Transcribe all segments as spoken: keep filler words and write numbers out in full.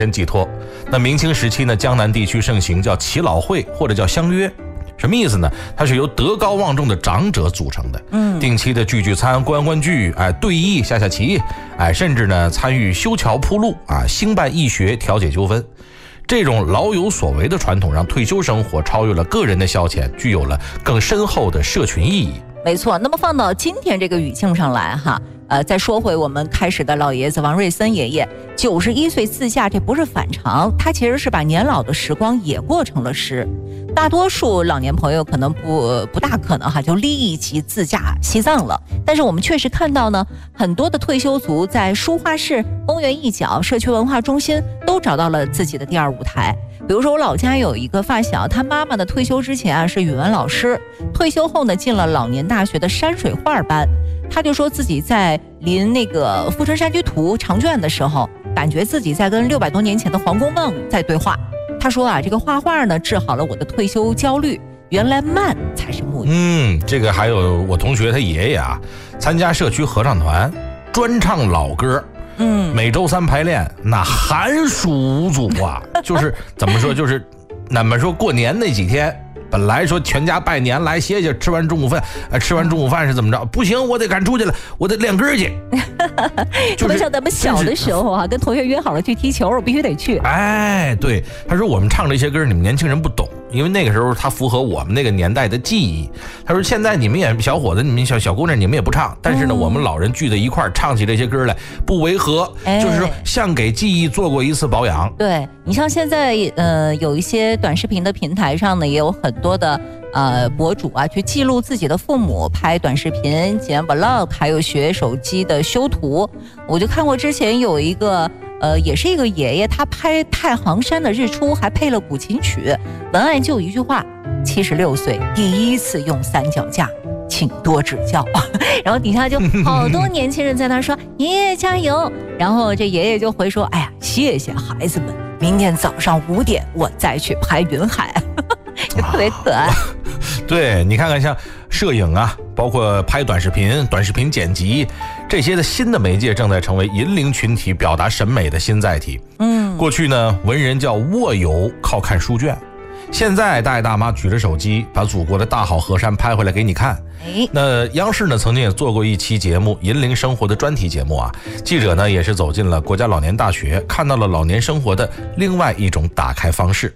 寄托。那明清时期呢，江南地区盛行叫耆老会或者叫相约，什么意思呢？它是由德高望重的长者组成的，嗯，定期的聚聚餐、观观剧，哎，对弈、下下棋，哎，甚至呢参与修桥铺路啊，兴办义学，调解纠纷。这种老有所为的传统，让退休生活超越了个人的消遣，具有了更深厚的社群意义。 没错，那么放到今天这个语境上来哈，呃，再说回我们开始的老爷子王瑞森爷爷，九十一岁自驾，这不是反常，他其实是把年老的时光也过成了诗。大多数老年朋友可能不不大可能哈就立即自驾西藏了，但是我们确实看到呢，很多的退休族在书画室、公园一角、社区文化中心都找到了自己的第二舞台。比如说我老家有一个发小，他妈妈呢退休之前啊是语文老师，退休后呢进了老年大学的山水画班。他就说自己在临那个《富春山居图》长卷的时候，感觉自己在跟六百多年前的黄公望在对话。他说啊，这个画画呢治好了我的退休焦虑，原来慢才是目的。 嗯，这个还有我同学他爷爷啊，参加社区合唱团，专唱老歌。嗯，每周三排练，那寒暑无阻啊。就是怎么说，就是那么说过年那几天，本来说全家拜年来歇歇，吃完中午饭，呃，吃完中午饭是怎么着？不行，我得赶出去了，我得练歌去。 特别像咱们小的时候啊，跟同学约好了去踢球，我必须得去。 哎，对，他说我们唱这些歌，你们年轻人不懂，因为那个时候他符合我们那个年代的记忆。他说现在你们也小伙子，你们小小姑娘，你们也不唱，但是呢，嗯、我们老人聚在一块儿唱起这些歌来，不违和，哎、就是说像给记忆做过一次保养。 对，你像现在呃有一些短视频的平台上呢，也有很多的呃博主啊，去记录自己的父母，拍短视频、剪 vlog， 还有学手机的修图。我就看过之前有一个呃，也是一个爷爷，他拍太行山的日出，还配了古琴曲，文案就一句话：七十六岁第一次用三脚架，请多指教。然后底下就好多年轻人在那说爷爷加油，然后这爷爷就回说：哎呀，谢谢孩子们，明天早上五点我再去拍云海。就特别可爱。 对，你看看像摄影啊，包括拍短视频、短视频剪辑这些的新的媒介，正在成为引领群体表达审美的新载体。嗯，过去呢，文人叫卧游，靠看书卷。现在大爷大妈举着手机，把祖国的大好河山拍回来给你看。哎，那央视呢曾经也做过一期节目《引领生活》的专题节目啊，记者呢也是走进了国家老年大学，看到了老年生活的另外一种打开方式。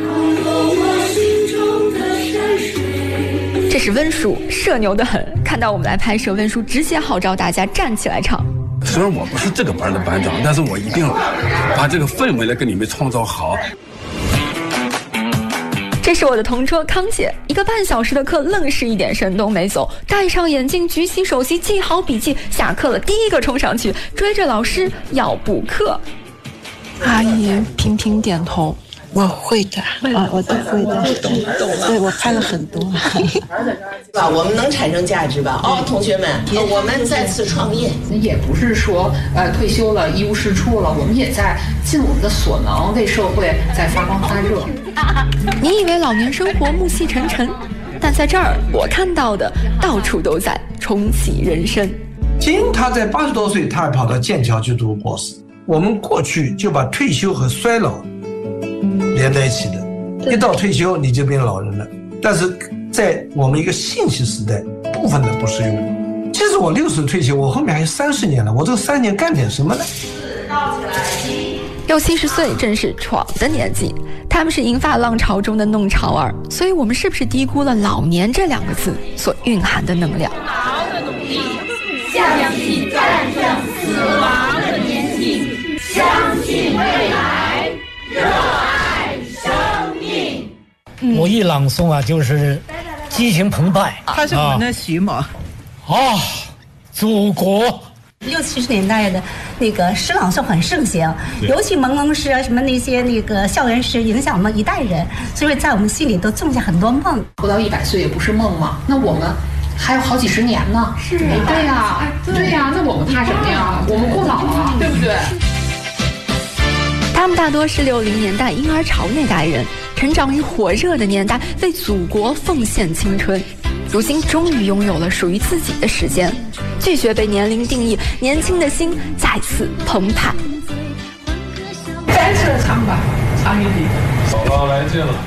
这是温叔，社牛得很，看到我们来拍摄，温叔直接号召大家站起来唱。 虽然我不是这个班的班长，但是我一定把这个氛围来给你们创造好。 这是我的同桌康姐，一个半小时的课愣是一点神都没走，戴上眼镜，举起手机，记好笔记，下课了第一个冲上去追着老师要补课。 阿姨频频点头。 我会的，啊，我都会的，对，我拍了很多。 吧，我们能产生价值吧？哦，同学们，我们再次创业， 也不是说呃退休了一无是处了，我们也在尽我们的所能为社会在发光发热。 你以为老年生活暮气沉沉，但在这儿我看到的到处都在重启人生。 金他在八十多岁，他还跑到剑桥去读博士。我们过去就把退休和衰老连在一起的，一到退休你就变老人了。但是在我们一个信息时代，部分的不适用。其实我六十退休，我后面还有三十年了，我这三年干点什么呢？ 六七十岁正是闯的年纪，他们是银发浪潮中的弄潮儿，所以我们是不是低估了老年这两个字所蕴含的能量？ 相信战胜死亡的年轻，相信未来，热爱生命。 嗯、我一朗诵啊，就是激情澎湃。 他是我们的徐某。啊， 啊祖国。 六七十年代的那个诗朗诵很盛行，尤其朦胧诗啊，什么那些那个校园诗，影响我们一代人，所以在我们心里都种下很多梦。 活到一百岁也不是梦嘛，那我们还有好几十年呢。 是啊， 对呀、啊，对呀、啊，那我们怕什么呀？我们不老啊，对不对？ 他们大多是六零年代婴儿潮那代人，成长于火热的年代，为祖国奉献青春。如今终于拥有了属于自己的时间，拒绝被年龄定义，年轻的心再次澎湃。 站起再长吧，长一点。 姥姥来劲了。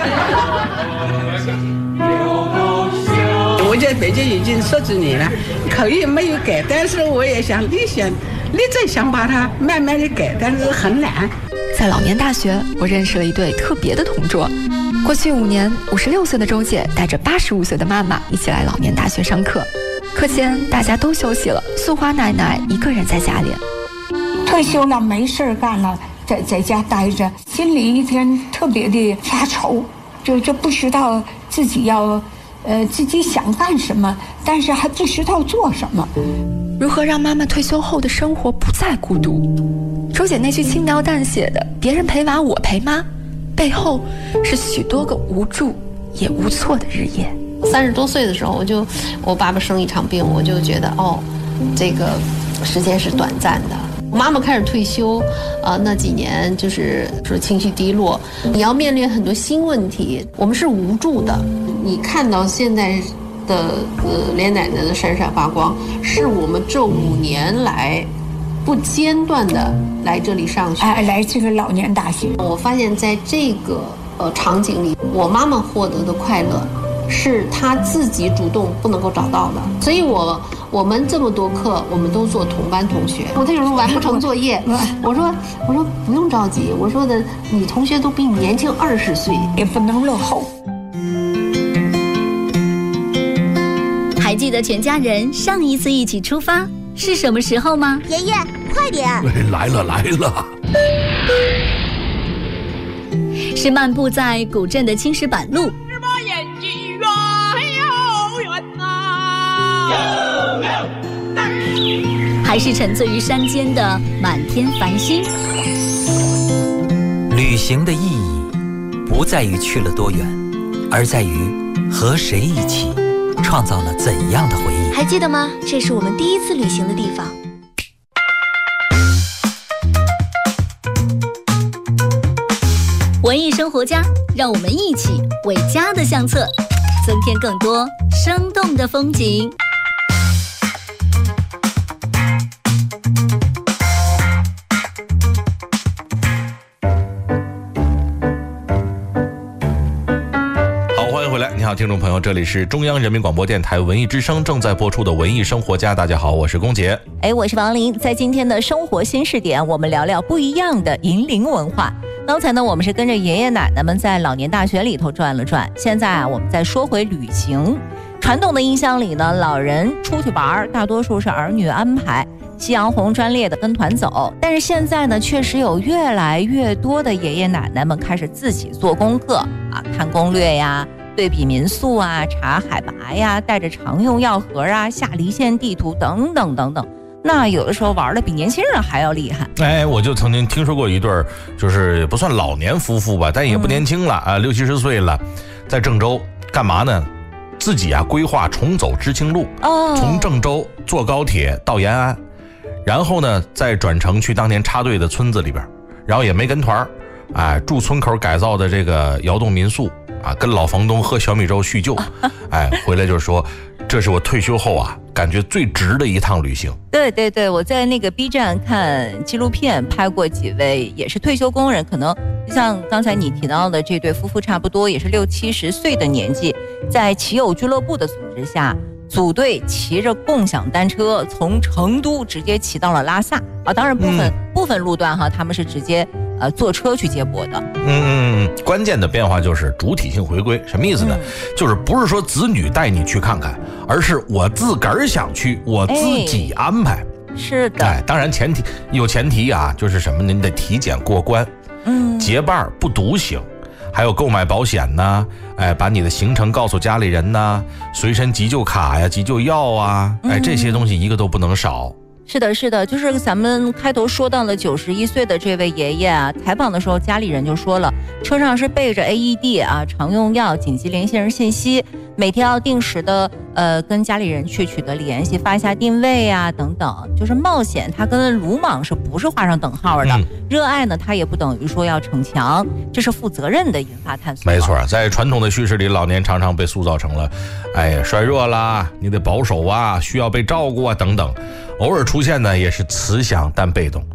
我在北京已经十几年了，口音没有改，但是我也想立想立志想把它慢慢的改，但是很难。 在老年大学，我认识了一对特别的同桌。过去五年，五十六岁的周姐带着八十五岁的妈妈一起来老年大学上课。课间大家都休息了，素花奶奶一个人在家里。 退休了没事干了，在在家待着，心里一天特别的发愁，就就不知道自己要，呃，自己想干什么，但是还不知道做什么。 如何让妈妈退休后的生活不再孤独？周姐那句轻描淡写的“别人陪娃，我陪妈”，背后是许多个无助也无措的日夜。 三十多岁的时候，我就我爸爸生一场病，我就觉得哦，这个时间是短暂的。我妈妈开始退休，啊、呃，那几年就是说情绪低落，你要面临很多新问题，我们是无助的。你看到现在的呃连奶奶的闪闪发光，是我们这五年来不间断的来这里上学， 哎，来这个老年大学。 我发现在这个呃场景里，我妈妈获得的快乐。是他自己主动不能够找到的，所以我我们这么多课，我们都做同班同学。我那时候完不成作业，我说我说不用着急，我说的你同学都比你年轻二十岁， 也不能落后。 还记得全家人上一次一起出发是什么时候吗？ 爷爷，快点！ 来了来了， 是漫步在古镇的青石板路。还是沉醉于山间的满天繁星。 旅行的意义不在于去了多远，而在于和谁一起创造了怎样的回忆。 还记得吗？这是我们第一次旅行的地方。 文艺生活家，让我们一起为家的相册增添更多生动的风景。 你好，听众朋友，这里是中央人民广播电台文艺之声正在播出的文艺生活家。大家好，我是龚杰。 哎，我是王琳。在今天的生活新视点，我们聊聊不一样的银龄文化。刚才呢，我们是跟着爷爷奶奶们在老年大学里头转了转。现在啊，我们再说回旅行。传统的印象里呢，老人出去玩，大多数是儿女安排，夕阳红专列的跟团走。但是现在呢，确实有越来越多的爷爷奶奶们开始自己做功课啊，看攻略呀。对比民宿啊，查海拔呀，带着常用药盒啊，下离线地图等等等等。那有的时候玩的比年轻人还要厉害。 哎，我就曾经听说过一对儿，就是不算老年夫妇吧，但也不年轻了、嗯、啊，六七十岁了，在郑州干嘛呢？自己啊规划重走知青路，哦，从郑州坐高铁到延安，然后呢再转乘去当年插队的村子里边，然后也没跟团，哎，住村口改造的这个窑洞民宿。啊，跟老房东喝小米粥叙旧，哎，回来就是说，这是我退休后啊，感觉最值的一趟旅行。 对对对，我在那个 B 站看纪录片，拍过几位也是退休工人，可能像刚才你提到的这对夫妇，差不多也是六七十岁的年纪，在骑友俱乐部的组织下，组队骑着共享单车从成都直接骑到了拉萨啊，当然部分、嗯、部分路段哈，他们是直接。呃，坐车去接驳的。 嗯嗯嗯，关键的变化就是主体性回归，什么意思呢？嗯、就是不是说子女带你去看看，而是我自个儿想去，我自己安排。 哎、是的， 哎，当然前提有前提啊，就是什么呢？你得体检过关，嗯，结伴不独行，还有购买保险呐，哎，把你的行程告诉家里人呐，随身急救卡呀、急救药啊，哎，这些东西一个都不能少。 是的，是的，就是咱们开头说到了九十一岁的这位爷爷啊，采访的时候家里人就说了，车上是备着 A E D 啊，常用药、紧急联系人信息，每天要定时的呃跟家里人去取得联系，发一下定位啊等等。就是冒险，它跟鲁莽是不是画上等号的？嗯、热爱呢，它也不等于说要逞强，这是负责任的研发探索。 没错，在传统的叙事里，老年常常被塑造成了，哎，衰弱啦，你得保守啊，需要被照顾啊等等。偶尔出现呢，也是慈祥但被动。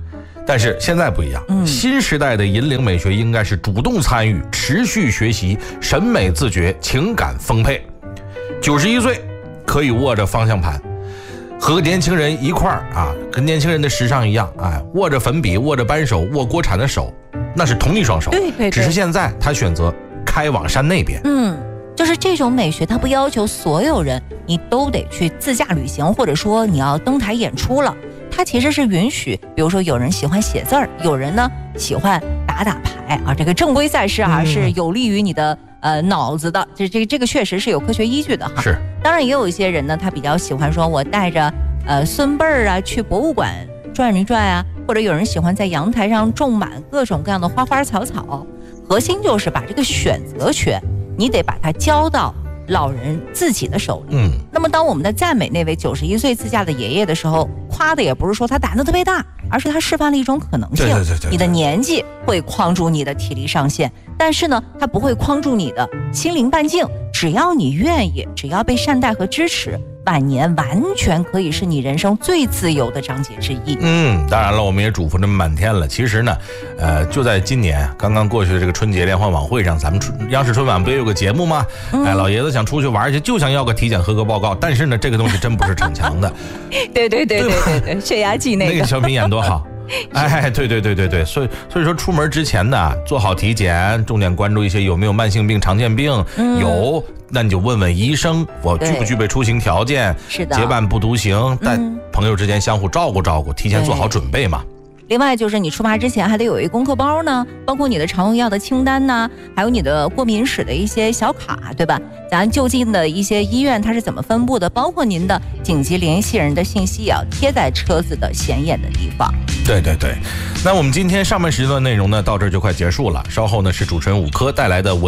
但是现在不一样，嗯，新时代的引领美学应该是主动参与、持续学习、审美自觉、情感丰沛。九十一岁可以握着方向盘，和年轻人一块儿啊，跟年轻人的时尚一样，哎，握着粉笔、握着扳手、握锅铲的手，那是同一双手。 对对对。 只是现在他选择开往山那边。 嗯，就是这种美学，它不要求所有人你都得去自驾旅行，或者说你要登台演出了。它其实是允许，比如说有人喜欢写字儿，有人呢喜欢打打牌啊，这个正规赛事啊、嗯、是有利于你的呃脑子的，这这这个确实是有科学依据的哈。 是， 当然也有一些人呢，他比较喜欢说我带着呃孙辈儿啊去博物馆转一转啊，或者有人喜欢在阳台上种满各种各样的花花草草。核心就是把这个选择权，你得把它交到老人自己的手里。嗯，那么当我们在赞美那位九十一岁自驾的爷爷的时候，夸的也不是说他胆子特别大，而是他示范了一种可能性。 对对对对， 你的年纪会框住你的体力上限，但是呢，它不会框住你的心灵半径。只要你愿意，只要被善待和支持，晚年完全可以是你人生最自由的章节之一。 嗯，当然了，我们也嘱咐这么半天了。其实呢，呃，就在今年刚刚过去的这个春节联欢晚会上，咱们央视春晚不也有个节目吗？嗯、哎，老爷子想出去玩去，就想要个体检合格报告，但是呢，这个东西真不是逞强的。 对对对对对对，血压计那个那个小品演多好。哎，对对对对对，所以所以说出门之前呢，做好体检，重点关注一些有没有慢性病、常见病，嗯、有那你就问问医生，我具不具备出行条件？ 是的， 结伴不独行，但朋友之间相互照顾照顾，提前做好准备嘛。 另外就是你出发之前还得有一功课包呢，包括你的常用药的清单呢，还有你的过敏史的一些小卡，对吧？咱就近的一些医院它是怎么分布的，包括您的紧急联系人的信息啊，贴在车子的显眼的地方。 对对对，那我们今天上半时段内容呢，到这儿就快结束了。稍后呢是主持人武科带来的